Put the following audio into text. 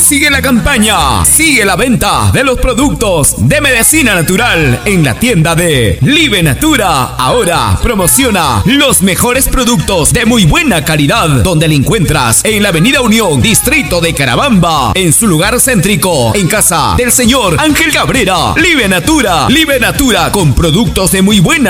Sigue la campaña, sigue la venta de los productos de medicina natural en la tienda de Live Natura. Ahora promociona los mejores productos de muy buena calidad, donde le encuentras en la Avenida Unión, distrito de Carabamba, en su lugar céntrico, en casa del señor Ángel Cabrera. Live Natura con productos de muy buena